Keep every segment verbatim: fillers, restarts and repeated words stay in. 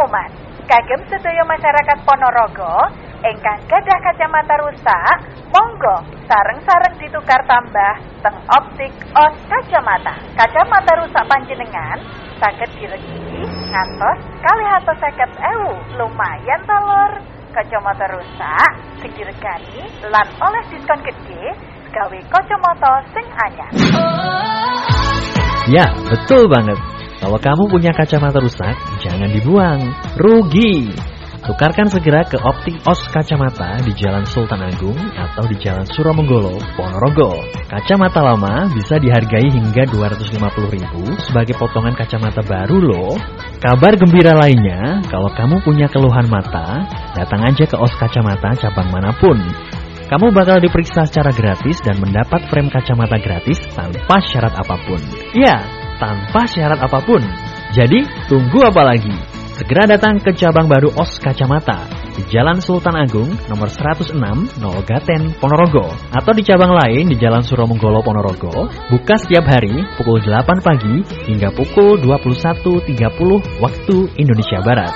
pengumuman kagem sedaya masyarakat Ponorogo ingkang gadah kacamata rusak, monggo sareng-sareng ditukar tambah teng optik os kacamata. Kacamata rusak panjenengan saged diregi ngantos kalih atus seket ewu. Lumayan ta lor. Kacamata rusak sing diregani lan oleh diskon gede gawe kacamata sing anyar. Ya, betul banget. Kalau kamu punya kacamata rusak, jangan dibuang, rugi. Tukarkan segera ke Optik Os Kacamata di Jalan Sultan Agung atau di Jalan Suromonggolo, Ponorogo. Kacamata lama bisa dihargai hingga dua ratus lima puluh ribu sebagai potongan kacamata baru loh. Kabar gembira lainnya, kalau kamu punya keluhan mata, datang aja ke Os Kacamata cabang manapun. Kamu bakal diperiksa secara gratis dan mendapat frame kacamata gratis tanpa syarat apapun. Ya, tanpa syarat apapun. Jadi, tunggu apa lagi? Segera datang ke cabang baru Os Kacamata di Jalan Sultan Agung nomor seratus enam nol Gaten, Ponorogo, atau di cabang lain di Jalan Suromonggolo, Ponorogo, buka setiap hari pukul delapan pagi hingga pukul dua puluh satu tiga puluh waktu Indonesia Barat.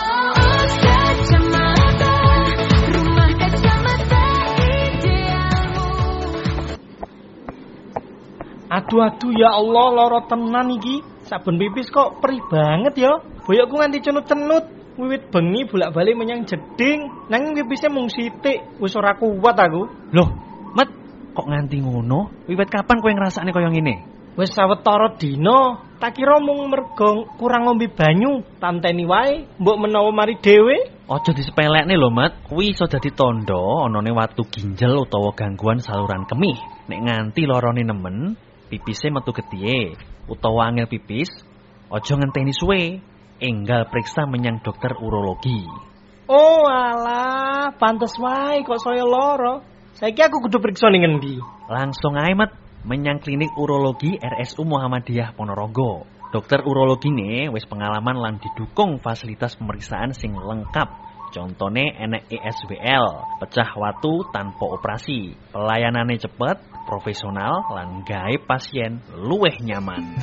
Aduh-aduh ya Allah, loro tenan iki. Sabun pipis kok perih banget ya. Boyokku nganti cenut-cenut. Wiwit bengi bolak-balik menyang jeding. Nanging pipisnya mung sithik. Wis ora kuat aku. Loh, Mat, kok nganti ngono? Wiwit kapan kowe ngrasakne kaya ngene? Wis sawetara dina. Tak kira mung mergo kurang ngombe banyu. Tanteni wae, mbok menawa mari dhewe. Aja disepelekne lho, Mat. Kuwi iso dadi tandha anane watu ginjel utawa gangguan saluran kemih. Nek nganti lorone nemen, pipise metu getih utawa angel pipis, aja ngenteni suwe, enggal periksa menyang dokter urologi. Oh alah, pantes wae kok saya loro. Saiki aku kudu periksa ning endi? Langsung ae, Mat, menyang klinik urologi R S U Muhammadiyah Ponorogo. Dokter urologine wis pengalaman lan didukung fasilitas pemeriksaan sing lengkap. Contone enek E S W L, pecah watu tanpa operasi. Pelayanane cepet, profesional, lan gawe pasien luwih nyaman.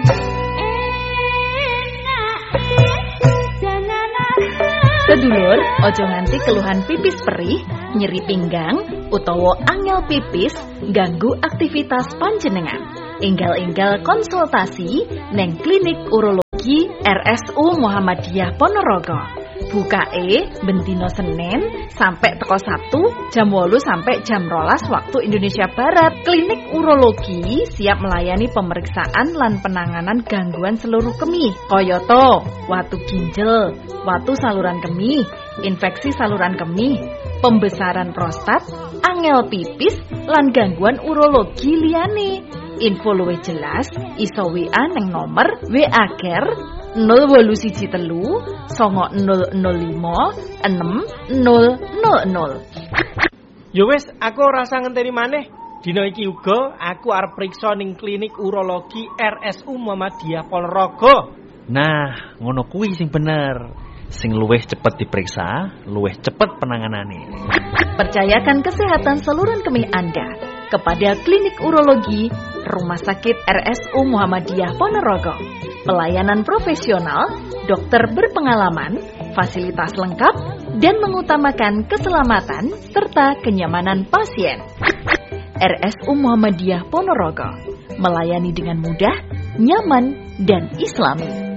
Sedulur, ojo nganti keluhan pipis perih, nyeri pinggang, utawa angel pipis, ganggu aktivitas panjenengan. Enggal-enggal konsultasi neng klinik urologi R S U Muhammadiyah Ponorogo. Bukae bendino Senin sampai teko Sabtu jam wolu sampai jam rolas waktu Indonesia Barat. Klinik urologi siap melayani pemeriksaan lan penanganan gangguan seluruh kemih, koyoto, watu ginjel, watu saluran kemih, infeksi saluran kemih, pembesaran prostat, angel pipis, lan gangguan urologi liyane. Info luwih jelas iso W A neng nomor W A Ger nol wolu siji telu songo nol nol lima enem nol nol nol. Yo wis, aku rasa ngenteni maneh. Dina iki uga aku arep priksa ning klinik urologi R S U Muhammadiyah Ponorogo. Nah, ngono kuwi sing bener. Sing luwih cepet diperiksa, luwih cepet penanganane. Percayakan kesehatan saluran kemih Anda kepada klinik urologi Rumah Sakit R S U Muhammadiyah Ponorogo. Pelayanan profesional, dokter berpengalaman, fasilitas lengkap, dan mengutamakan keselamatan serta kenyamanan pasien. R S U Muhammadiyah Ponorogo melayani dengan mudah, nyaman, dan islami.